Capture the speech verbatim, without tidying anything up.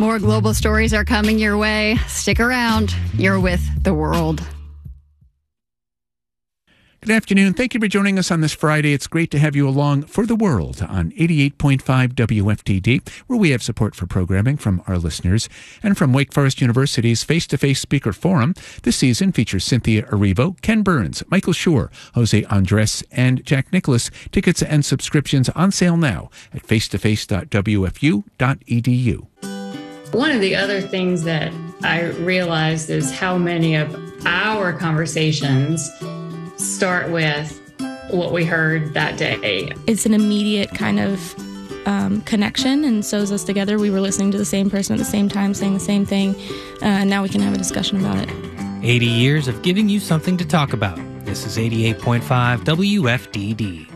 More global stories are coming your way. Stick around. You're with The World. Good afternoon. Thank you for joining us on this Friday. It's great to have you along for The World on eighty-eight point five W F T D, where we have support for programming from our listeners. And from Wake Forest University's Face-to-Face Speaker Forum, this season features Cynthia Erivo, Ken Burns, Michael Schur, Jose Andres, and Jack Nicholas. Tickets and subscriptions on sale now at face to face dot w f u dot e d u. One of the other things that I realized is how many of our conversations start with what we heard that day. It's an immediate kind of um, connection and sews us together. We were listening to the same person at the same time, saying the same thing, uh, and now we can have a discussion about it. eighty years of giving you something to talk about. This is eighty-eight point five W F D D.